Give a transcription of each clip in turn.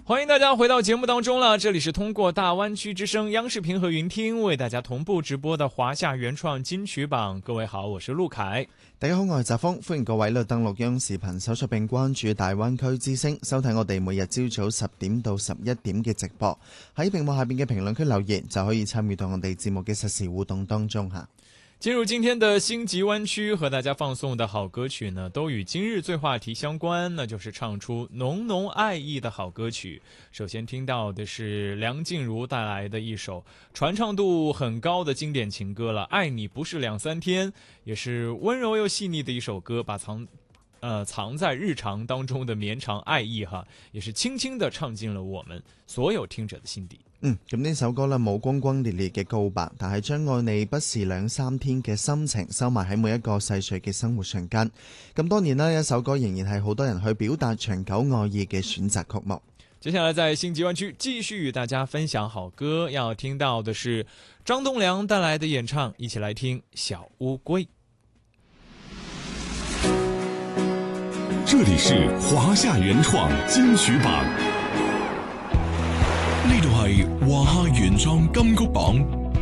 欢迎大家回到节目当中了，这里是通过大灣區之聲央視頻和雲聽為大家同步直播的華夏原創金曲榜。各位好，我是陸凱。 大家好，我係澤峰，歡迎各位登錄央視頻搜索並關注大灣區之聲，收睇我哋每日朝早10點到11點嘅直播。喺屏幕下邊嘅評論區留言就可以參與到我哋節目嘅實時互動當中吓。 進入今天的星級灣區，和大家放送的好歌曲呢，都與今日最話題相關，那就是唱出濃濃愛意的好歌曲。首先聽到的是梁靜茹帶來的一首傳唱度很高的經典情歌了，《愛你不是兩三天》，也是溫柔又細膩的一首歌，把藏在日常當中的綿長愛意也是輕輕地唱進了我們所有聽者的心底。 咁呢首歌呢，冇轟轟烈烈嘅告白，但係將愛你不是兩三天嘅心情收埋喺每一個細碎嘅生活瞬間。咁當然啦，一首歌仍然係好多人去表達長久愛意嘅選擇曲目。 接下來在星級灣區繼續與大家分享好歌，要聽到的是張棟樑帶來的演唱，一起來聽《小烏龜》。 這裡是華夏原創金曲榜，呢度係華夏原創金曲榜。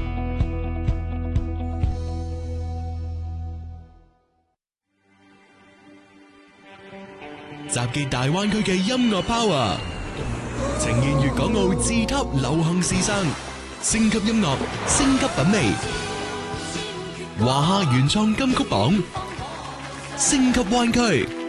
集結大灣區嘅音樂 power， 呈現粵港澳自級流行時尚，升級音樂，升級品味。華夏原創金曲榜，升級灣區。